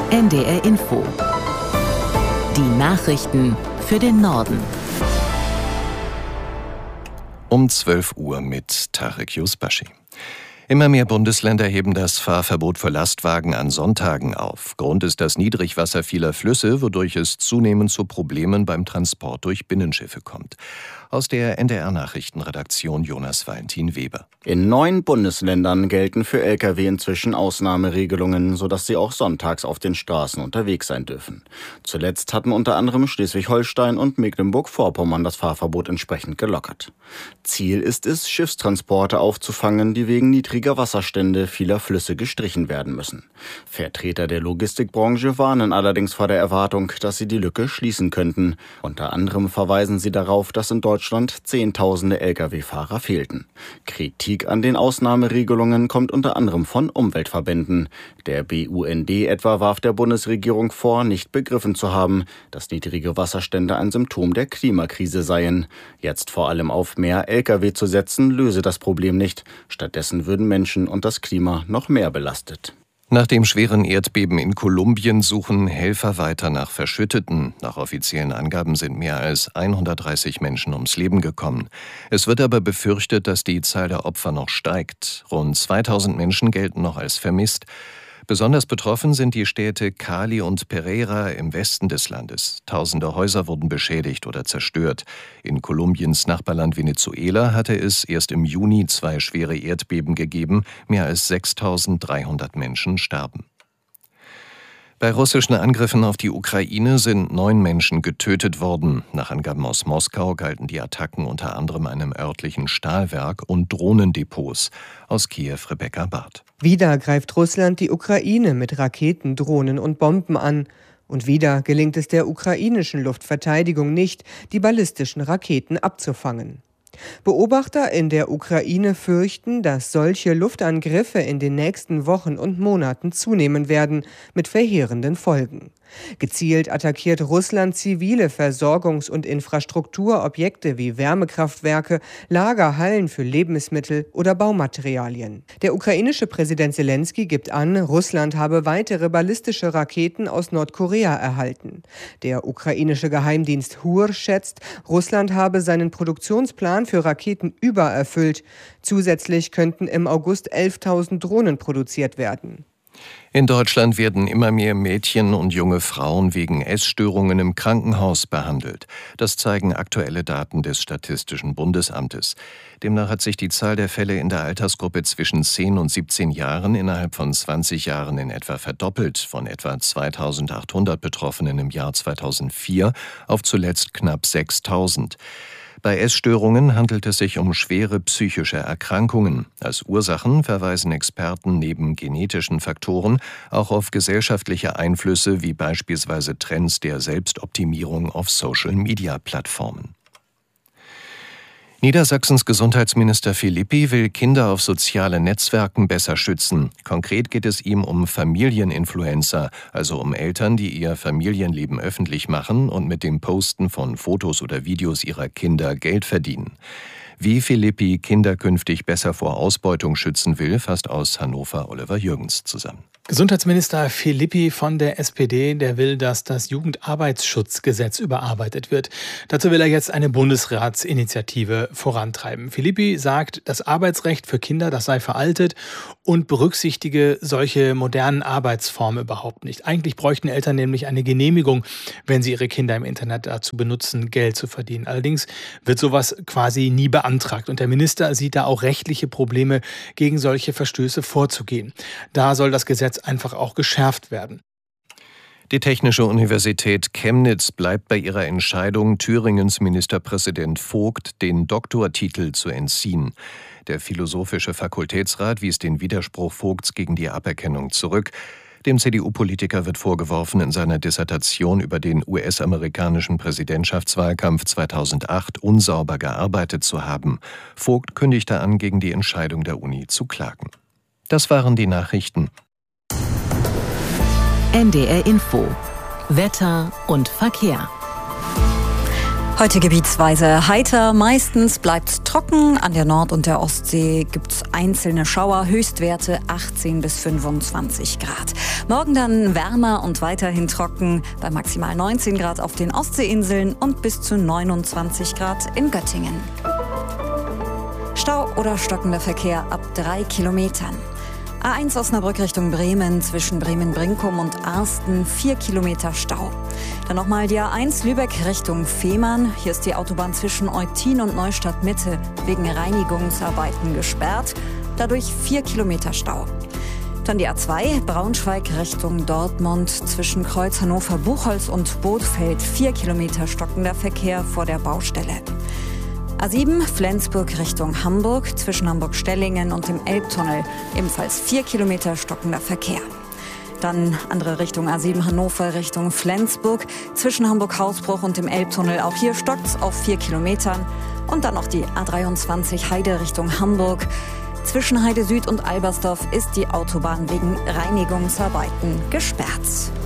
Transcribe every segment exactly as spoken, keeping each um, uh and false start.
N D R Info. Die Nachrichten für den Norden. Um zwölf Uhr mit Tarek Yusbashi. Immer mehr Bundesländer heben das Fahrverbot für Lastwagen an Sonntagen auf. Grund ist das Niedrigwasser vieler Flüsse, wodurch es zunehmend zu Problemen beim Transport durch Binnenschiffe kommt. Aus der N D R-Nachrichtenredaktion Jonas Valentin Weber. In neun Bundesländern gelten für L K W inzwischen Ausnahmeregelungen, sodass sie auch sonntags auf den Straßen unterwegs sein dürfen. Zuletzt hatten unter anderem Schleswig-Holstein und Mecklenburg-Vorpommern das Fahrverbot entsprechend gelockert. Ziel ist es, Schiffstransporte aufzufangen, die wegen niedriger Wasserstände vieler Flüsse gestrichen werden müssen. Vertreter der Logistikbranche warnen allerdings vor der Erwartung, dass sie die Lücke schließen könnten. Unter anderem verweisen sie darauf, dass in Deutschland Zehntausende L K W-Fahrer fehlten. Kritik an den Ausnahmeregelungen kommt unter anderem von Umweltverbänden. Der B U N D etwa warf der Bundesregierung vor, nicht begriffen zu haben, dass niedrige Wasserstände ein Symptom der Klimakrise seien. Jetzt vor allem auf mehr L K W zu setzen, löse das Problem nicht. Stattdessen würden Menschen und das Klima noch mehr belastet. Nach dem schweren Erdbeben in Kolumbien suchen Helfer weiter nach Verschütteten. Nach offiziellen Angaben sind mehr als hundertdreißig Menschen ums Leben gekommen. Es wird aber befürchtet, dass die Zahl der Opfer noch steigt. Rund zweitausend Menschen gelten noch als vermisst. Besonders betroffen sind die Städte Cali und Pereira im Westen des Landes. Tausende Häuser wurden beschädigt oder zerstört. In Kolumbiens Nachbarland Venezuela hatte es erst im Juni zwei schwere Erdbeben gegeben. Mehr als sechstausenddreihundert Menschen starben. Bei russischen Angriffen auf die Ukraine sind neun Menschen getötet worden. Nach Angaben aus Moskau galten die Attacken unter anderem einem örtlichen Stahlwerk und Drohnendepots. Aus Kiew Rebecca Barth. Wieder greift Russland die Ukraine mit Raketen, Drohnen und Bomben an. Und wieder gelingt es der ukrainischen Luftverteidigung nicht, die ballistischen Raketen abzufangen. Beobachter in der Ukraine fürchten, dass solche Luftangriffe in den nächsten Wochen und Monaten zunehmen werden, mit verheerenden Folgen. Gezielt attackiert Russland zivile Versorgungs- und Infrastrukturobjekte wie Wärmekraftwerke, Lagerhallen für Lebensmittel oder Baumaterialien. Der ukrainische Präsident Selenskyj gibt an, Russland habe weitere ballistische Raketen aus Nordkorea erhalten. Der ukrainische Geheimdienst H U R schätzt, Russland habe seinen Produktionsplan für Raketen übererfüllt. Zusätzlich könnten im August elftausend Drohnen produziert werden. In Deutschland werden immer mehr Mädchen und junge Frauen wegen Essstörungen im Krankenhaus behandelt. Das zeigen aktuelle Daten des Statistischen Bundesamtes. Demnach hat sich die Zahl der Fälle in der Altersgruppe zwischen zehn und siebzehn Jahren innerhalb von zwanzig Jahren in etwa verdoppelt, von etwa zweitausendachthundert Betroffenen im Jahr zweitausendvier auf zuletzt knapp sechstausend. Bei Essstörungen handelt es sich um schwere psychische Erkrankungen. Als Ursachen verweisen Experten neben genetischen Faktoren auch auf gesellschaftliche Einflüsse wie beispielsweise Trends der Selbstoptimierung auf Social-Media-Plattformen. Niedersachsens Gesundheitsminister Philippi will Kinder auf sozialen Netzwerken besser schützen. Konkret geht es ihm um Familieninfluencer, also um Eltern, die ihr Familienleben öffentlich machen und mit dem Posten von Fotos oder Videos ihrer Kinder Geld verdienen. Wie Philippi Kinder künftig besser vor Ausbeutung schützen will, fasst aus Hannover Oliver Jürgens zusammen. Gesundheitsminister Philippi von der S P D, der will, dass das Jugendarbeitsschutzgesetz überarbeitet wird. Dazu will er jetzt eine Bundesratsinitiative vorantreiben. Philippi sagt, das Arbeitsrecht für Kinder, das sei veraltet und berücksichtige solche modernen Arbeitsformen überhaupt nicht. Eigentlich bräuchten Eltern nämlich eine Genehmigung, wenn sie ihre Kinder im Internet dazu benutzen, Geld zu verdienen. Allerdings wird sowas quasi nie beantragt. Und der Minister sieht da auch rechtliche Probleme, gegen solche Verstöße vorzugehen. Da soll das Gesetz einfach auch geschärft werden. Die Technische Universität Chemnitz bleibt bei ihrer Entscheidung, Thüringens Ministerpräsident Vogt den Doktortitel zu entziehen. Der Philosophische Fakultätsrat wies den Widerspruch Vogts gegen die Aberkennung zurück. Dem C D U-Politiker wird vorgeworfen, in seiner Dissertation über den U S-amerikanischen Präsidentschaftswahlkampf zweitausendacht unsauber gearbeitet zu haben. Vogt kündigte an, gegen die Entscheidung der Uni zu klagen. Das waren die Nachrichten. N D R Info. Wetter und Verkehr. Heute gebietsweise heiter, meistens bleibt es trocken. An der Nord- und der Ostsee gibt es einzelne Schauer, Höchstwerte achtzehn bis fünfundzwanzig Grad. Morgen dann wärmer und weiterhin trocken, bei maximal neunzehn Grad auf den Ostseeinseln und bis zu neunundzwanzig Grad in Göttingen. Stau oder stockender Verkehr ab drei Kilometern. A eins Osnabrück Richtung Bremen, zwischen Bremen-Brinkum und Arsten, vier Kilometer Stau. Dann nochmal die A eins Lübeck Richtung Fehmarn. Hier ist die Autobahn zwischen Eutin und Neustadt Mitte wegen Reinigungsarbeiten gesperrt. Dadurch vier Kilometer Stau. Dann die A zwei Braunschweig Richtung Dortmund, zwischen Kreuz Hannover-Buchholz und Bothfeld, vier Kilometer stockender Verkehr vor der Baustelle. A sieben Flensburg Richtung Hamburg, zwischen Hamburg-Stellingen und dem Elbtunnel, ebenfalls vier Kilometer stockender Verkehr. Dann andere Richtung A sieben Hannover Richtung Flensburg, zwischen Hamburg-Hausbruch und dem Elbtunnel, auch hier stockt's auf vier Kilometern. Und dann noch die A dreiundzwanzig Heide Richtung Hamburg. Zwischen Heide Süd und Albersdorf ist die Autobahn wegen Reinigungsarbeiten gesperrt.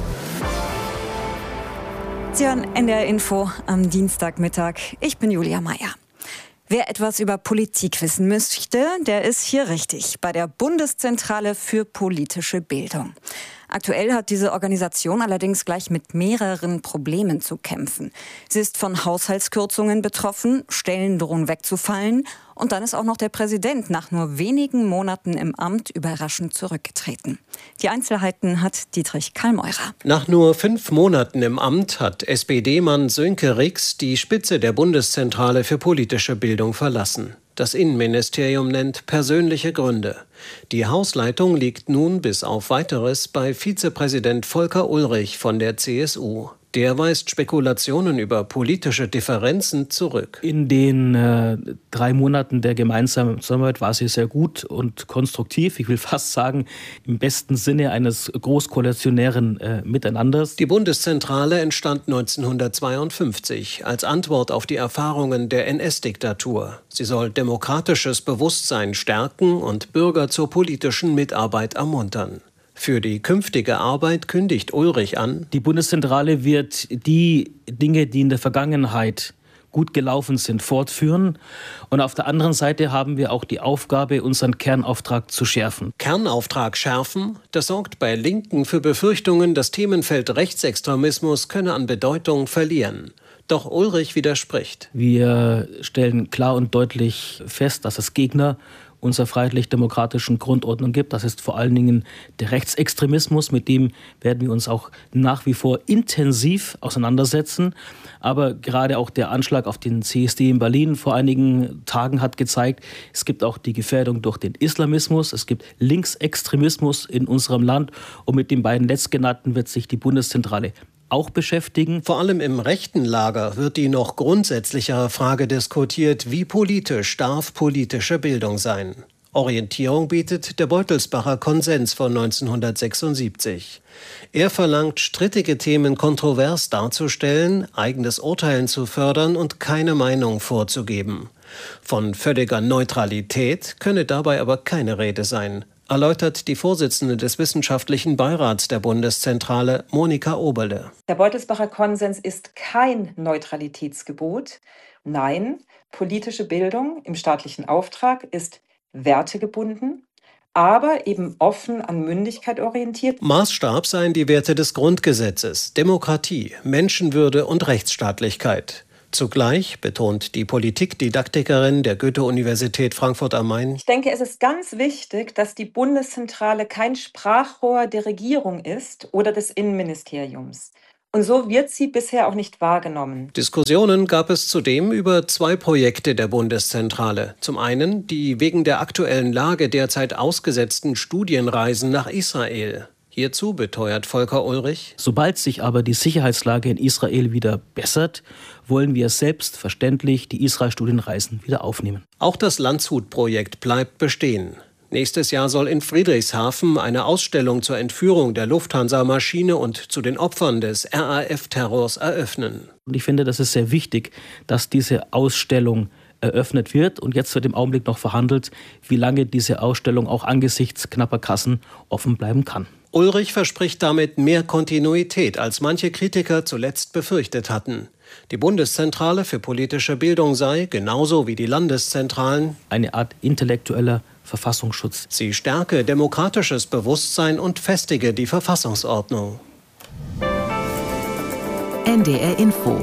Sie hören N D R Info am Dienstagmittag. Ich bin Julia Meyer. Wer etwas über Politik wissen möchte, der ist hier richtig, bei der Bundeszentrale für politische Bildung. Aktuell hat diese Organisation allerdings gleich mit mehreren Problemen zu kämpfen. Sie ist von Haushaltskürzungen betroffen, Stellen drohen wegzufallen und dann ist auch noch der Präsident nach nur wenigen Monaten im Amt überraschend zurückgetreten. Die Einzelheiten hat Dietrich Kallmeurer. Nach nur fünf Monaten im Amt hat S P D-Mann Sönke Rix die Spitze der Bundeszentrale für politische Bildung verlassen. Das Innenministerium nennt persönliche Gründe. Die Hausleitung liegt nun bis auf Weiteres bei Vizepräsident Volker Ullrich von der C S U. Der weist Spekulationen über politische Differenzen zurück. In den äh, drei Monaten der gemeinsamen Zusammenarbeit war sie sehr gut und konstruktiv. Ich will fast sagen, im besten Sinne eines großkoalitionären äh, Miteinanders. Die Bundeszentrale entstand neunzehnhundertzweiundfünfzig als Antwort auf die Erfahrungen der N S-Diktatur. Sie soll demokratisches Bewusstsein stärken und Bürger zur politischen Mitarbeit ermuntern. Für die künftige Arbeit kündigt Ullrich an: Die Bundeszentrale wird die Dinge, die in der Vergangenheit gut gelaufen sind, fortführen. Und auf der anderen Seite haben wir auch die Aufgabe, unseren Kernauftrag zu schärfen. Kernauftrag schärfen? Das sorgt bei Linken für Befürchtungen, das Themenfeld Rechtsextremismus könne an Bedeutung verlieren. Doch Ullrich widerspricht. Wir stellen klar und deutlich fest, dass es Gegner unserer freiheitlich-demokratischen Grundordnung gibt. Das ist vor allen Dingen der Rechtsextremismus, mit dem werden wir uns auch nach wie vor intensiv auseinandersetzen. Aber gerade auch der Anschlag auf den C S D in Berlin vor einigen Tagen hat gezeigt, es gibt auch die Gefährdung durch den Islamismus, es gibt Linksextremismus in unserem Land und mit den beiden letztgenannten wird sich die Bundeszentrale auch beschäftigen. Vor allem im rechten Lager wird die noch grundsätzlichere Frage diskutiert: Wie politisch darf politische Bildung sein? Orientierung bietet der Beutelsbacher Konsens von neunzehnhundertsechsundsiebzig. Er verlangt, strittige Themen kontrovers darzustellen, eigenes Urteilen zu fördern und keine Meinung vorzugeben. Von völliger Neutralität könne dabei aber keine Rede sein, erläutert die Vorsitzende des Wissenschaftlichen Beirats der Bundeszentrale, Monika Oberle. Der Beutelsbacher Konsens ist kein Neutralitätsgebot. Nein, politische Bildung im staatlichen Auftrag ist wertegebunden, aber eben offen an Mündigkeit orientiert. Maßstab seien die Werte des Grundgesetzes, Demokratie, Menschenwürde und Rechtsstaatlichkeit. Zugleich betont die Politikdidaktikerin der Goethe-Universität Frankfurt am Main: Ich denke, es ist ganz wichtig, dass die Bundeszentrale kein Sprachrohr der Regierung ist oder des Innenministeriums. Und so wird sie bisher auch nicht wahrgenommen. Diskussionen gab es zudem über zwei Projekte der Bundeszentrale. Zum einen die wegen der aktuellen Lage derzeit ausgesetzten Studienreisen nach Israel. Hierzu beteuert Volker Ullrich: Sobald sich aber die Sicherheitslage in Israel wieder bessert, wollen wir selbstverständlich die Israel-Studienreisen wieder aufnehmen. Auch das Landshut-Projekt bleibt bestehen. Nächstes Jahr soll in Friedrichshafen eine Ausstellung zur Entführung der Lufthansa-Maschine und zu den Opfern des R A F-Terrors eröffnen. Und ich finde, das ist sehr wichtig, dass diese Ausstellung eröffnet wird. Und jetzt wird im Augenblick noch verhandelt, wie lange diese Ausstellung auch angesichts knapper Kassen offen bleiben kann. Ulrich verspricht damit mehr Kontinuität, als manche Kritiker zuletzt befürchtet hatten. Die Bundeszentrale für politische Bildung sei, genauso wie die Landeszentralen, eine Art intellektueller Verfassungsschutz. Sie stärke demokratisches Bewusstsein und festige die Verfassungsordnung. N D R Info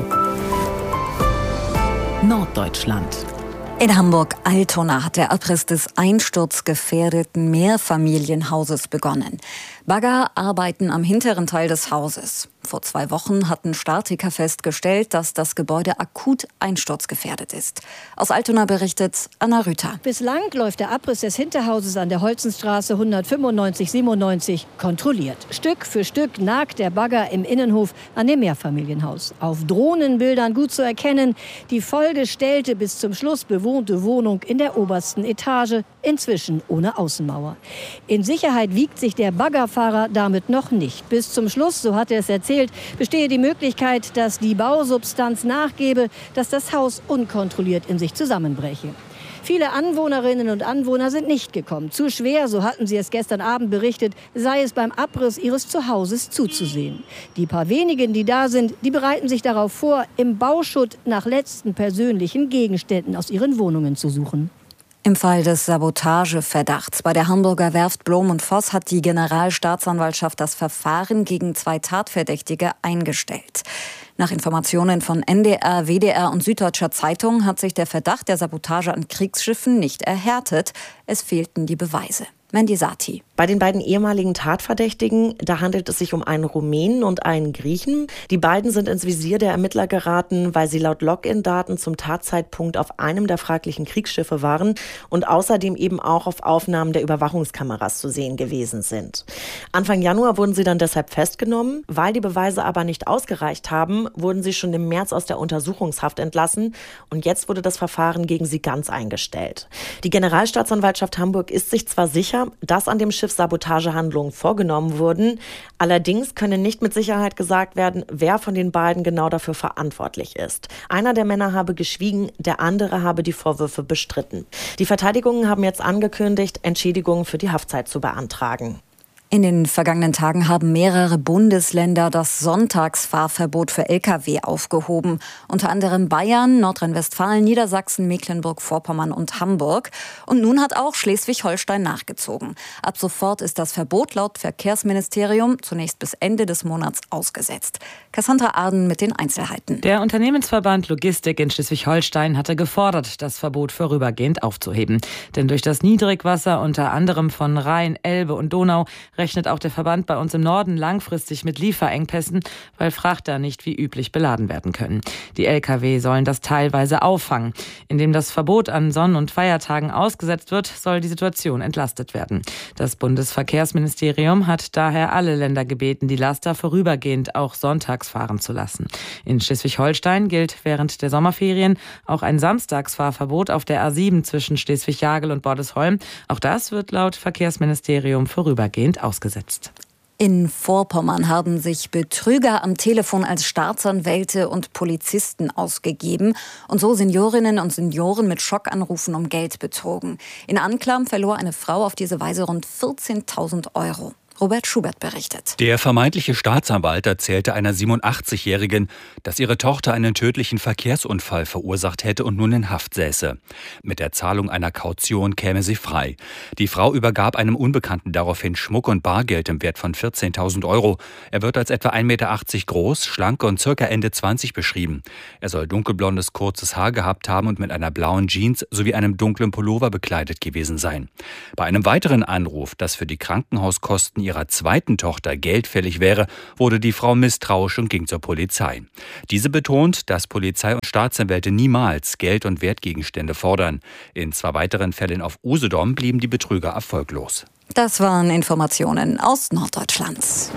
Norddeutschland. In Hamburg-Altona hat der Abriss des einsturzgefährdeten Mehrfamilienhauses begonnen. Bagger arbeiten am hinteren Teil des Hauses. Vor zwei Wochen hatten Statiker festgestellt, dass das Gebäude akut einsturzgefährdet ist. Aus Altona berichtet Anna Rüther. Bislang läuft der Abriss des Hinterhauses an der Holzenstraße hundertfünfundneunzig siebenundneunzig kontrolliert. Stück für Stück nagt der Bagger im Innenhof an dem Mehrfamilienhaus. Auf Drohnenbildern gut zu erkennen, die vollgestellte, bis zum Schluss bewohnte Wohnung in der obersten Etage, inzwischen ohne Außenmauer. In Sicherheit wiegt sich der Baggerfahrer damit noch nicht. Bis zum Schluss, so hat er es erzählt, bestehe die Möglichkeit, dass die Bausubstanz nachgebe, dass das Haus unkontrolliert in sich zusammenbreche. Viele Anwohnerinnen und Anwohner sind nicht gekommen. Zu schwer, so hatten sie es gestern Abend berichtet, sei es beim Abriss ihres Zuhauses zuzusehen. Die paar wenigen, die da sind, die bereiten sich darauf vor, im Bauschutt nach letzten persönlichen Gegenständen aus ihren Wohnungen zu suchen. Im Fall des Sabotageverdachts bei der Hamburger Werft Blom und Voss hat die Generalstaatsanwaltschaft das Verfahren gegen zwei Tatverdächtige eingestellt. Nach Informationen von N D R, W D R und Süddeutscher Zeitung hat sich der Verdacht der Sabotage an Kriegsschiffen nicht erhärtet. Es fehlten die Beweise. Mandy Sati. Bei den beiden ehemaligen Tatverdächtigen, da handelt es sich um einen Rumänen und einen Griechen. Die beiden sind ins Visier der Ermittler geraten, weil sie laut Login-Daten zum Tatzeitpunkt auf einem der fraglichen Kriegsschiffe waren und außerdem eben auch auf Aufnahmen der Überwachungskameras zu sehen gewesen sind. Anfang Januar wurden sie dann deshalb festgenommen. Weil die Beweise aber nicht ausgereicht haben, wurden sie schon im März aus der Untersuchungshaft entlassen und jetzt wurde das Verfahren gegen sie ganz eingestellt. Die Generalstaatsanwaltschaft Hamburg ist sich zwar sicher, dass an dem Schiff Sabotagehandlungen vorgenommen wurden. Allerdings könne nicht mit Sicherheit gesagt werden, wer von den beiden genau dafür verantwortlich ist. Einer der Männer habe geschwiegen, der andere habe die Vorwürfe bestritten. Die Verteidigungen haben jetzt angekündigt, Entschädigungen für die Haftzeit zu beantragen. In den vergangenen Tagen haben mehrere Bundesländer das Sonntagsfahrverbot für L K W aufgehoben. Unter anderem Bayern, Nordrhein-Westfalen, Niedersachsen, Mecklenburg-Vorpommern und Hamburg. Und nun hat auch Schleswig-Holstein nachgezogen. Ab sofort ist das Verbot laut Verkehrsministerium zunächst bis Ende des Monats ausgesetzt. Cassandra Arden mit den Einzelheiten. Der Unternehmensverband Logistik in Schleswig-Holstein hatte gefordert, das Verbot vorübergehend aufzuheben. Denn durch das Niedrigwasser unter anderem von Rhein, Elbe und Donau rechnet auch der Verband bei uns im Norden langfristig mit Lieferengpässen, weil Frachter nicht wie üblich beladen werden können. Die L K W sollen das teilweise auffangen. Indem das Verbot an Sonn- und Feiertagen ausgesetzt wird, soll die Situation entlastet werden. Das Bundesverkehrsministerium hat daher alle Länder gebeten, die Laster vorübergehend auch sonntags fahren zu lassen. In Schleswig-Holstein gilt während der Sommerferien auch ein Samstagsfahrverbot auf der A sieben zwischen Schleswig-Jagel und Bordesholm. Auch das wird laut Verkehrsministerium vorübergehend ausgesetzt. In Vorpommern haben sich Betrüger am Telefon als Staatsanwälte und Polizisten ausgegeben und so Seniorinnen und Senioren mit Schockanrufen um Geld betrogen. In Anklam verlor eine Frau auf diese Weise rund vierzehntausend Euro. Robert Schubert berichtet. Der vermeintliche Staatsanwalt erzählte einer siebenundachtzigjährigen, dass ihre Tochter einen tödlichen Verkehrsunfall verursacht hätte und nun in Haft säße. Mit der Zahlung einer Kaution käme sie frei. Die Frau übergab einem Unbekannten daraufhin Schmuck und Bargeld im Wert von vierzehntausend Euro. Er wird als etwa ein Meter achtzig groß, schlank und circa Ende zwanzig beschrieben. Er soll dunkelblondes, kurzes Haar gehabt haben und mit einer blauen Jeans sowie einem dunklen Pullover bekleidet gewesen sein. Bei einem weiteren Anruf, das für die Krankenhauskosten ihrer zweiten Tochter geldfällig wäre, wurde die Frau misstrauisch und ging zur Polizei. Diese betont, dass Polizei und Staatsanwälte niemals Geld- und Wertgegenstände fordern. In zwei weiteren Fällen auf Usedom blieben die Betrüger erfolglos. Das waren Informationen aus Norddeutschlands.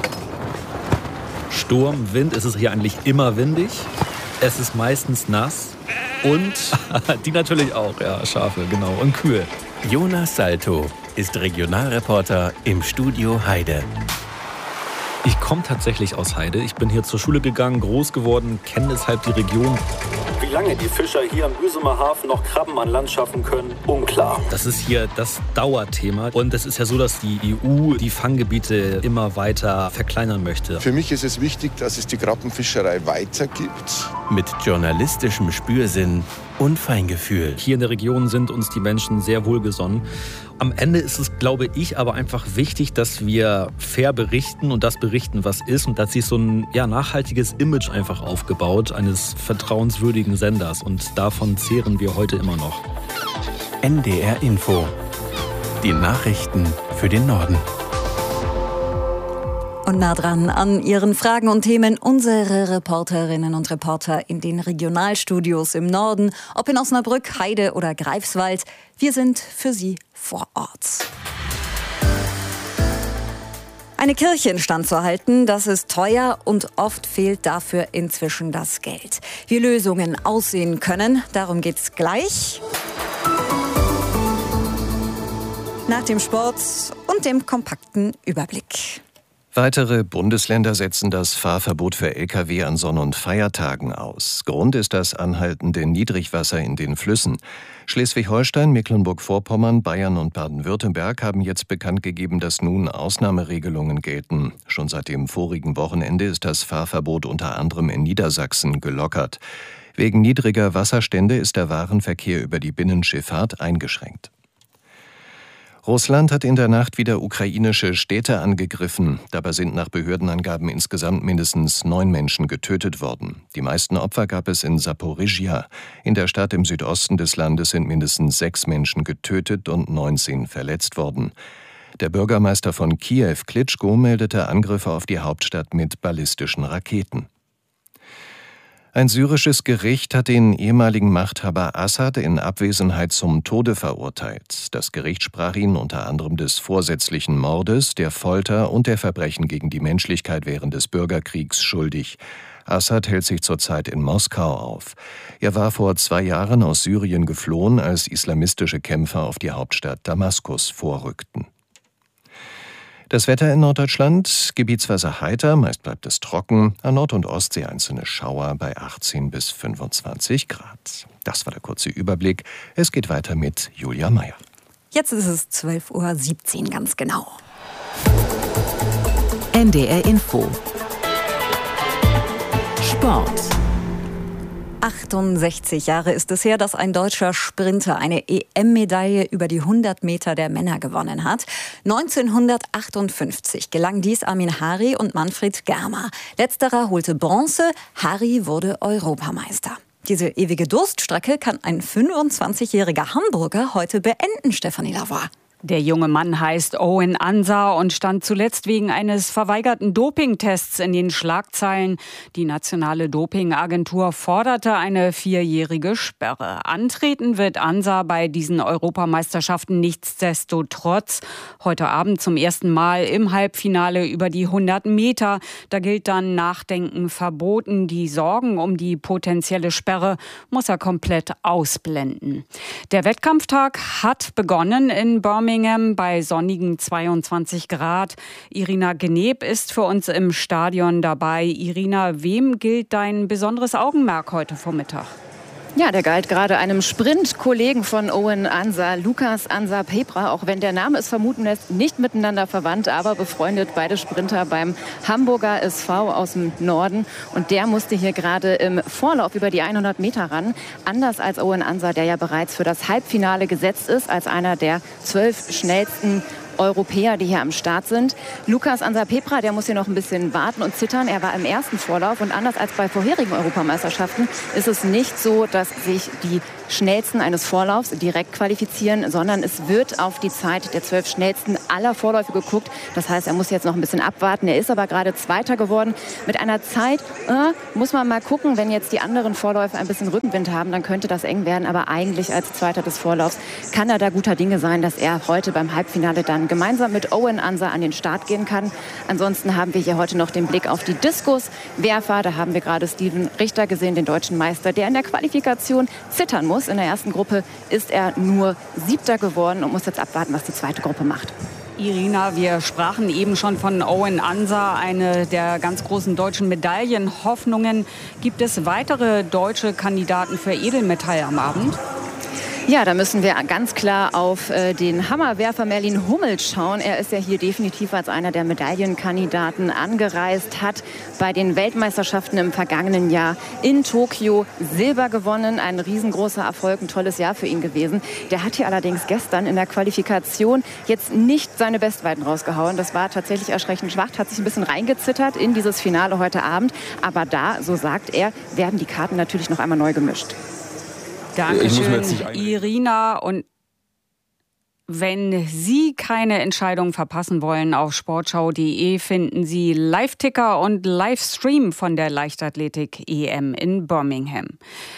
Sturm, Wind, ist es hier eigentlich immer windig. Es ist meistens nass und die natürlich auch, ja, Schafe, genau, und Kühe. Jonas Salto ist Regionalreporter im Studio Heide. Ich komme tatsächlich aus Heide. Ich bin hier zur Schule gegangen, groß geworden, kenne deshalb die Region. Wie lange die Fischer hier am Büsumer Hafen noch Krabben an Land schaffen können, unklar. Das ist hier das Dauerthema. Und es ist ja so, dass die E U die Fanggebiete immer weiter verkleinern möchte. Für mich ist es wichtig, dass es die Krabbenfischerei weitergibt. Mit journalistischem Spürsinn und Feingefühl. Hier in der Region sind uns die Menschen sehr wohlgesonnen. Am Ende ist es, glaube ich, aber einfach wichtig, dass wir fair berichten und das berichten, was ist. Und da hat sich so ein ja, nachhaltiges Image einfach aufgebaut, eines vertrauenswürdigen Senders. Und davon zehren wir heute immer noch. N D R Info. Die Nachrichten für den Norden. Und nah dran an Ihren Fragen und Themen unsere Reporterinnen und Reporter in den Regionalstudios im Norden, ob in Osnabrück, Heide oder Greifswald. Wir sind für Sie vor Ort. Eine Kirche instand zu halten, das ist teuer und oft fehlt dafür inzwischen das Geld. Wie Lösungen aussehen können, darum geht's gleich. Nach dem Sport und dem kompakten Überblick. Weitere Bundesländer setzen das Fahrverbot für L K W an Sonn- und Feiertagen aus. Grund ist das anhaltende Niedrigwasser in den Flüssen. Schleswig-Holstein, Mecklenburg-Vorpommern, Bayern und Baden-Württemberg haben jetzt bekannt gegeben, dass nun Ausnahmeregelungen gelten. Schon seit dem vorigen Wochenende ist das Fahrverbot unter anderem in Niedersachsen gelockert. Wegen niedriger Wasserstände ist der Warenverkehr über die Binnenschifffahrt eingeschränkt. Russland hat in der Nacht wieder ukrainische Städte angegriffen. Dabei sind nach Behördenangaben insgesamt mindestens neun Menschen getötet worden. Die meisten Opfer gab es in Saporischschja. In der Stadt im Südosten des Landes sind mindestens sechs Menschen getötet und neunzehn verletzt worden. Der Bürgermeister von Kiew, Klitschko, meldete Angriffe auf die Hauptstadt mit ballistischen Raketen. Ein syrisches Gericht hat den ehemaligen Machthaber Assad in Abwesenheit zum Tode verurteilt. Das Gericht sprach ihn unter anderem des vorsätzlichen Mordes, der Folter und der Verbrechen gegen die Menschlichkeit während des Bürgerkriegs schuldig. Assad hält sich zurzeit in Moskau auf. Er war vor zwei Jahren aus Syrien geflohen, als islamistische Kämpfer auf die Hauptstadt Damaskus vorrückten. Das Wetter in Norddeutschland, gebietsweise heiter, meist bleibt es trocken, an Nord- und Ostsee einzelne Schauer bei achtzehn bis fünfundzwanzig Grad. Das war der kurze Überblick. Es geht weiter mit Julia Meyer. Jetzt ist es zwölf Uhr siebzehn, ganz genau. N D R Info. Sport. achtundsechzig Jahre ist es her, dass ein deutscher Sprinter eine E M-Medaille über die hundert Meter der Männer gewonnen hat. neunzehnhundertachtundfünfzig gelang dies Amin Hari und Manfred Germer. Letzterer holte Bronze, Hari wurde Europameister. Diese ewige Durststrecke kann ein fünfundzwanzigjähriger Hamburger heute beenden, Stefanie Lavoie. Der junge Mann heißt Owen Ansah und stand zuletzt wegen eines verweigerten Dopingtests in den Schlagzeilen. Die nationale Dopingagentur forderte eine vierjährige Sperre. Antreten wird Ansah bei diesen Europameisterschaften nichtsdestotrotz. Heute Abend zum ersten Mal im Halbfinale über die hundert Meter. Da gilt dann Nachdenken verboten. Die Sorgen um die potenzielle Sperre muss er komplett ausblenden. Der Wettkampftag hat begonnen in Birmingham bei sonnigen zweiundzwanzig Grad. Irina Gneb ist für uns im Stadion dabei. Irina, wem gilt dein besonderes Augenmerk heute Vormittag? Ja, der galt gerade einem Sprintkollegen von Owen Ansah, Lukas Ansah Pepra, auch wenn der Name es vermuten lässt, nicht miteinander verwandt, aber befreundet, beide Sprinter beim Hamburger S V aus dem Norden. Und der musste hier gerade im Vorlauf über die hundert Meter ran. Anders als Owen Ansah, der ja bereits für das Halbfinale gesetzt ist, als einer der zwölf schnellsten Europäer, die hier am Start sind. Lukas Ansah Pepra, der muss hier noch ein bisschen warten und zittern. Er war im ersten Vorlauf und anders als bei vorherigen Europameisterschaften ist es nicht so, dass sich die Schnellsten eines Vorlaufs direkt qualifizieren, sondern es wird auf die Zeit der zwölf Schnellsten aller Vorläufe geguckt. Das heißt, er muss jetzt noch ein bisschen abwarten. Er ist aber gerade Zweiter geworden. Mit einer Zeit äh, muss man mal gucken, wenn jetzt die anderen Vorläufe ein bisschen Rückenwind haben, dann könnte das eng werden. Aber eigentlich als Zweiter des Vorlaufs kann er da guter Dinge sein, dass er heute beim Halbfinale dann gemeinsam mit Owen Ansah an den Start gehen kann. Ansonsten haben wir hier heute noch den Blick auf die Diskuswerfer. Da haben wir gerade Steven Richter gesehen, den deutschen Meister, der in der Qualifikation zittern muss. In der ersten Gruppe ist er nur Siebter geworden und muss jetzt abwarten, was die zweite Gruppe macht. Irina, wir sprachen eben schon von Owen Ansa, eine der ganz großen deutschen Medaillenhoffnungen. Gibt es weitere deutsche Kandidaten für Edelmetall am Abend? Ja, da müssen wir ganz klar auf äh, den Hammerwerfer Merlin Hummels schauen. Er ist ja hier definitiv als einer der Medaillenkandidaten angereist, hat bei den Weltmeisterschaften im vergangenen Jahr in Tokio Silber gewonnen. Ein riesengroßer Erfolg, ein tolles Jahr für ihn gewesen. Der hat hier allerdings gestern in der Qualifikation jetzt nicht seine Bestweiten rausgehauen. Das war tatsächlich erschreckend schwach, hat sich ein bisschen reingezittert in dieses Finale heute Abend. Aber da, so sagt er, werden die Karten natürlich noch einmal neu gemischt. Dankeschön, Irina. Und wenn Sie keine Entscheidung verpassen wollen, auf sportschau punkt de finden Sie Live-Ticker und Livestream von der Leichtathletik-E M in Birmingham.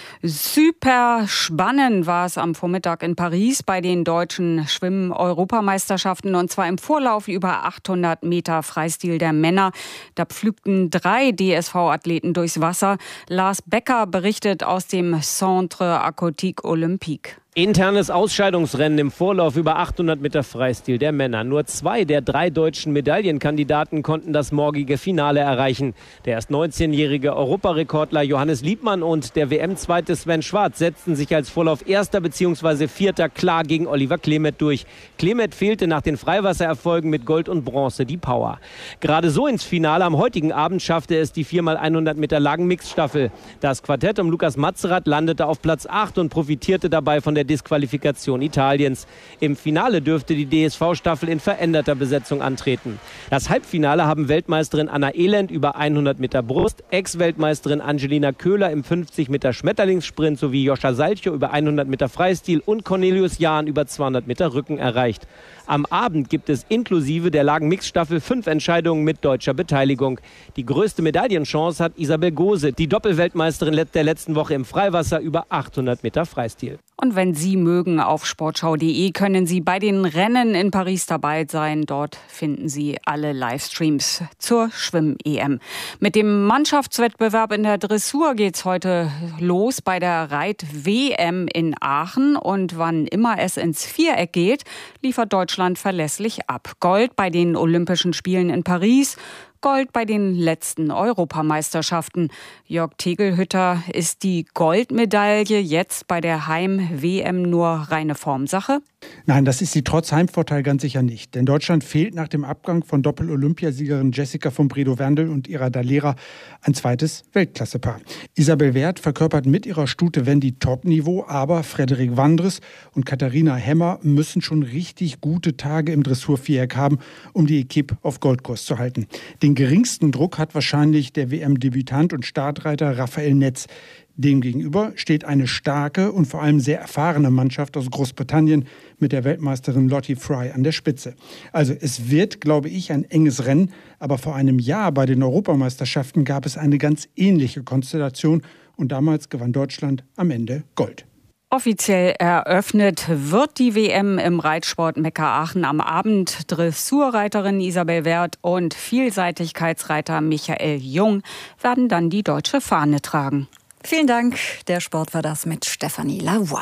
Super spannend war es am Vormittag in Paris bei den deutschen Schwimmen-Europameisterschaften, und zwar im Vorlauf über achthundert Meter Freistil der Männer. Da pflügten drei D S V-Athleten durchs Wasser. Lars Becker berichtet aus dem Centre Aquatique Olympique. Internes Ausscheidungsrennen im Vorlauf über achthundert Meter Freistil der Männer. Nur zwei der drei deutschen Medaillenkandidaten konnten das morgige Finale erreichen. Der erst neunzehnjährige Europarekordler Johannes Liebmann und der W M-Zweite Sven Schwarz setzten sich als Vorlauf Erster bzw. Vierter klar gegen Oliver Klemet durch. Klemet fehlte nach den Freiwassererfolgen mit Gold und Bronze die Power. Gerade so ins Finale am heutigen Abend schaffte es die vier mal hundert Meter Lagen-Mixstaffel. Das Quartett um Lukas Matzerath landete auf Platz acht und profitierte dabei von der Disqualifikation Italiens. Im Finale dürfte die D S V-Staffel in veränderter Besetzung antreten. Das Halbfinale haben Weltmeisterin Anna Elend über hundert Meter Brust, Ex-Weltmeisterin Angelina Köhler im fünfzig Meter Schmetterlingssprint sowie Joscha Salcho über hundert Meter Freistil und Cornelius Jahn über zweihundert Meter Rücken erreicht. Am Abend gibt es inklusive der Lagen-Mixstaffel fünf Entscheidungen mit deutscher Beteiligung. Die größte Medaillenchance hat Isabel Gose, die Doppelweltmeisterin der letzten Woche im Freiwasser über achthundert Meter Freistil. Und wenn Sie mögen, auf sportschau punkt de können Sie bei den Rennen in Paris dabei sein. Dort finden Sie alle Livestreams zur Schwimm-E M. Mit dem Mannschaftswettbewerb in der Dressur geht's heute los bei der Reit-W M in Aachen. Und wann immer es ins Viereck geht, liefert Deutschland verlässlich ab. Gold bei den Olympischen Spielen in Paris, Gold bei den letzten Europameisterschaften. Jörg Tegelhütter, ist die Goldmedaille jetzt bei der Heim-W M nur reine Formsache? Nein, das ist sie trotz Heimvorteil ganz sicher nicht. Denn Deutschland fehlt nach dem Abgang von Doppel-Olympiasiegerin Jessica von Bredow-Werndl und ihrer Dalera ein zweites Weltklassepaar. Isabel Werth verkörpert mit ihrer Stute Wendy Top-Niveau, aber Frederik Wandres und Katharina Hemmer müssen schon richtig gute Tage im Dressurviereck haben, um die Equipe auf Goldkurs zu halten. Den geringsten Druck hat wahrscheinlich der W M-Debütant und Startreiter Raphael Netz. Demgegenüber steht eine starke und vor allem sehr erfahrene Mannschaft aus Großbritannien mit der Weltmeisterin Lottie Fry an der Spitze. Also es wird, glaube ich, ein enges Rennen. Aber vor einem Jahr bei den Europameisterschaften gab es eine ganz ähnliche Konstellation. Und damals gewann Deutschland am Ende Gold. Offiziell eröffnet wird die W M im Reitsport Mekka Aachen am Abend. Dressurreiterin Isabel Werth und Vielseitigkeitsreiter Michael Jung werden dann die deutsche Fahne tragen. Vielen Dank. Der Sport war das mit Stefanie Lavoie.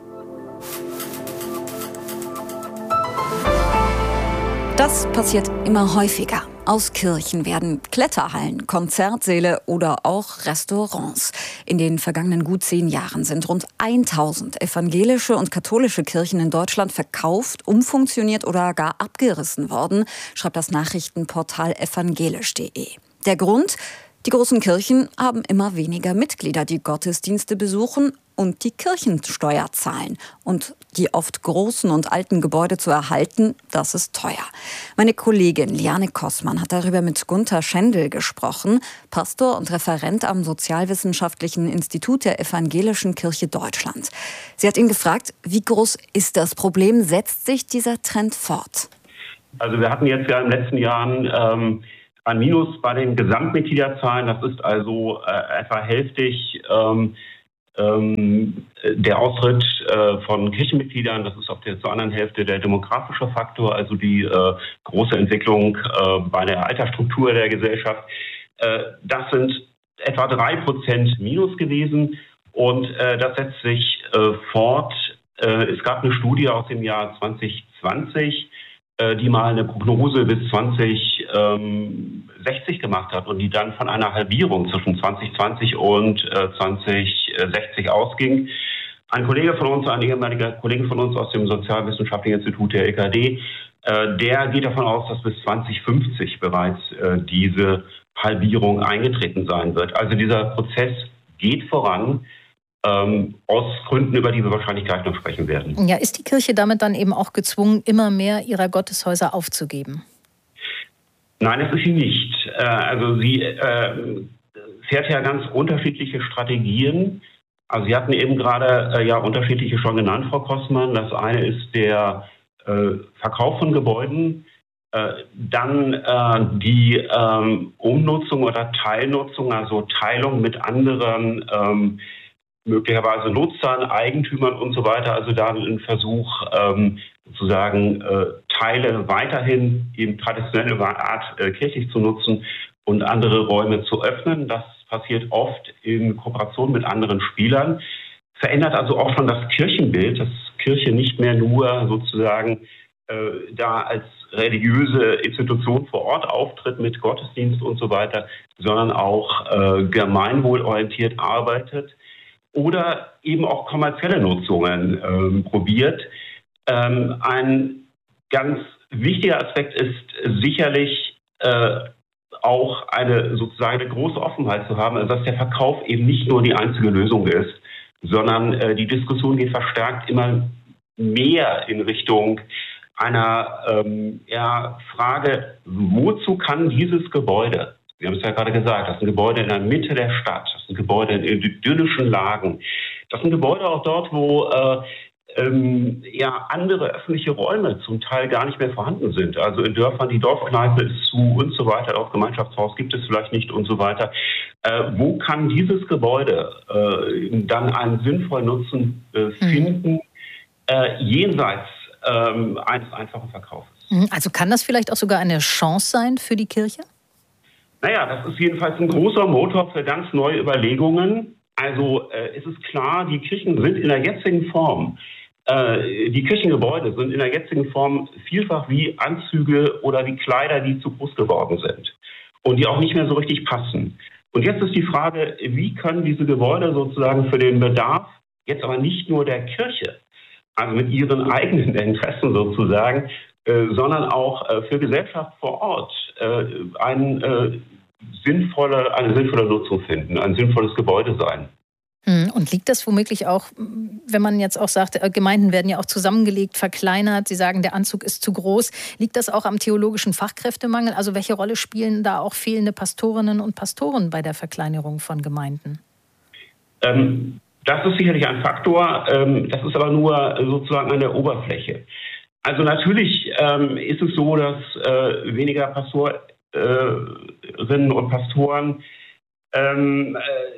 Das passiert immer häufiger. Aus Kirchen werden Kletterhallen, Konzertsäle oder auch Restaurants. In den vergangenen gut zehn Jahren sind rund tausend evangelische und katholische Kirchen in Deutschland verkauft, umfunktioniert oder gar abgerissen worden, schreibt das Nachrichtenportal evangelisch punkt de. Der Grund? Die großen Kirchen haben immer weniger Mitglieder, die Gottesdienste besuchen und die Kirchensteuer zahlen. Und die oft großen und alten Gebäude zu erhalten, das ist teuer. Meine Kollegin Liane Kossmann hat darüber mit Gunther Schendel gesprochen, Pastor und Referent am Sozialwissenschaftlichen Institut der Evangelischen Kirche Deutschland. Sie hat ihn gefragt, wie groß ist das Problem? Setzt sich dieser Trend fort? Also wir hatten jetzt ja in den letzten Jahren ähm, ein Minus bei den Gesamtmitgliederzahlen. Das ist also äh, etwa hälftig ähm, ähm, der Austritt äh, von Kirchenmitgliedern. Das ist auf der zur anderen Hälfte der demografische Faktor, also die äh, große Entwicklung äh, bei der Altersstruktur der Gesellschaft. Äh, das sind etwa drei Prozent Minus gewesen und äh, das setzt sich äh, fort. Äh, es gab eine Studie aus dem Jahr zwanzig zwanzig, äh, die mal eine Prognose bis zwanzig sechzig gemacht hat und die dann von einer Halbierung zwischen zwanzig zwanzig und äh, zwanzig sechzig ausging. Ein Kollege von uns, ein ehemaliger Kollege von uns aus dem Sozialwissenschaftlichen Institut der E K D, äh, der geht davon aus, dass bis zwanzig fünfzig bereits äh, diese Halbierung eingetreten sein wird. Also dieser Prozess geht voran, ähm, aus Gründen, über die wir wahrscheinlich gleich noch sprechen werden. Ja, ist die Kirche damit dann eben auch gezwungen, immer mehr ihrer Gotteshäuser aufzugeben? Nein, das ist sie nicht. Äh, also sie äh, fährt ja ganz unterschiedliche Strategien. Also Sie hatten eben gerade äh, ja unterschiedliche schon genannt, Frau Kossmann. Das eine ist der äh, Verkauf von Gebäuden, äh, dann äh, die ähm, Umnutzung oder Teilnutzung, also Teilung mit anderen, ähm, möglicherweise Nutzern, Eigentümern und so weiter. Also da ein Versuch, ähm, sozusagen äh, Teile weiterhin in traditionelle Art äh, kirchlich zu nutzen und andere Räume zu öffnen. Das passiert oft in Kooperation mit anderen Spielern, verändert also auch schon das Kirchenbild, dass Kirche nicht mehr nur sozusagen äh, da als religiöse Institution vor Ort auftritt mit Gottesdienst und so weiter, sondern auch äh, gemeinwohlorientiert arbeitet oder eben auch kommerzielle Nutzungen äh, probiert. Ähm, ein ganz wichtiger Aspekt ist sicherlich äh, auch eine sozusagen eine große Offenheit zu haben, also dass der Verkauf eben nicht nur die einzige Lösung ist, sondern äh, die Diskussion geht verstärkt immer mehr in Richtung einer ähm, ja, Frage, wozu kann dieses Gebäude, Sie haben es ja gerade gesagt, das sind Gebäude in der Mitte der Stadt, das sind Gebäude in idyllischen Lagen, das sind Gebäude auch dort, wo äh, Ähm, ja, andere öffentliche Räume zum Teil gar nicht mehr vorhanden sind. Also in Dörfern, die Dorfkneipe ist zu und so weiter, auch Gemeinschaftshaus gibt es vielleicht nicht und so weiter. Äh, wo kann dieses Gebäude äh, dann einen sinnvollen Nutzen äh, finden, mhm. äh, jenseits äh, eines einfachen Verkaufs? Also kann das vielleicht auch sogar eine Chance sein für die Kirche? Naja, das ist jedenfalls ein großer Motor für ganz neue Überlegungen. Also äh, es ist klar, die Kirchen sind in der jetzigen Form, äh, die Kirchengebäude sind in der jetzigen Form vielfach wie Anzüge oder wie Kleider, die zu groß geworden sind und die auch nicht mehr so richtig passen. Und jetzt ist die Frage, wie können diese Gebäude sozusagen für den Bedarf, jetzt aber nicht nur der Kirche, also mit ihren eigenen Interessen sozusagen, äh, sondern auch äh, für Gesellschaft vor Ort äh, ein äh, sinnvolle, eine sinnvolle Nutzung finden, ein sinnvolles Gebäude sein. Und liegt das womöglich auch, wenn man jetzt auch sagt, Gemeinden werden ja auch zusammengelegt, verkleinert, Sie sagen, der Anzug ist zu groß, liegt das auch am theologischen Fachkräftemangel? Also welche Rolle spielen da auch fehlende Pastorinnen und Pastoren bei der Verkleinerung von Gemeinden? Ähm, das ist sicherlich ein Faktor, ähm, das ist aber nur sozusagen an der Oberfläche. Also natürlich ähm, ist es so, dass äh, weniger Pastor Pastorinnen und Pastoren ähm,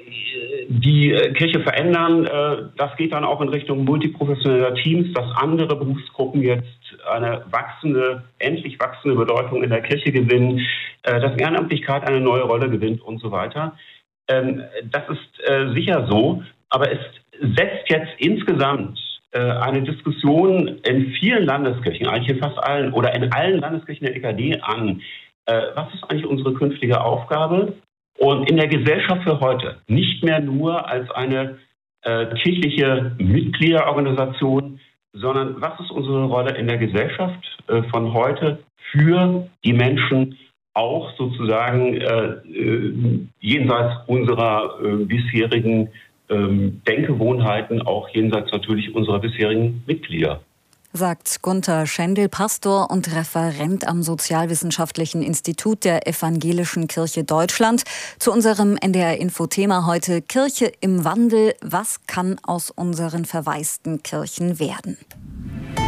die Kirche verändern. Äh, das geht dann auch in Richtung multiprofessioneller Teams, dass andere Berufsgruppen jetzt eine wachsende, endlich wachsende Bedeutung in der Kirche gewinnen, äh, dass Ehrenamtlichkeit eine neue Rolle gewinnt und so weiter. Ähm, das ist äh, sicher so, aber es setzt jetzt insgesamt äh, eine Diskussion in vielen Landeskirchen, eigentlich in fast allen oder in allen Landeskirchen der E K D an. Was ist eigentlich unsere künftige Aufgabe? Und in der Gesellschaft für heute nicht mehr nur als eine äh, kirchliche Mitgliederorganisation, sondern was ist unsere Rolle in der Gesellschaft äh, von heute für die Menschen, auch sozusagen äh, äh, jenseits unserer äh, bisherigen äh, Denkgewohnheiten, auch jenseits natürlich unserer bisherigen Mitglieder. Sagt Gunther Schendel, Pastor und Referent am Sozialwissenschaftlichen Institut der Evangelischen Kirche Deutschland. Zu unserem N D R-Info-Thema heute: Kirche im Wandel. Was kann aus unseren verwaisten Kirchen werden?